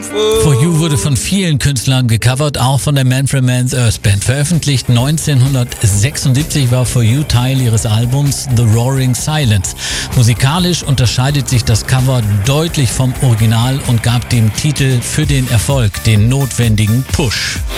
For You wurde von vielen Künstlern gecovert, auch von der Manfred Mann's Earth Band. Veröffentlicht 1976 war For You Teil ihres Albums The Roaring Silence. Musikalisch unterscheidet sich das Cover deutlich vom Original und gab dem Titel für den Erfolg den notwendigen Push.